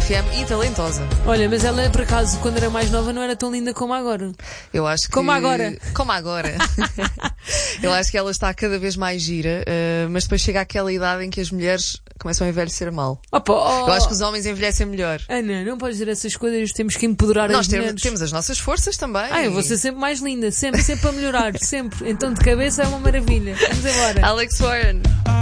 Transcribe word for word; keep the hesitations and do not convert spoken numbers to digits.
F M e talentosa. Olha, mas ela, por acaso, quando era mais nova, não era tão linda como agora. Eu acho que... Como agora. Como agora. Eu acho que ela está cada vez mais gira, uh, mas depois chega àquela idade em que as mulheres começam a envelhecer mal. Opa, oh. Eu acho que os homens envelhecem melhor. Ana, não podes dizer essas coisas, temos que empoderar Nós as temos, mulheres. temos as nossas forças também. Ah, eu vou ser sempre mais linda, sempre, sempre a melhorar, sempre. Então de cabeça é uma maravilha. Vamos embora. Alex Warren.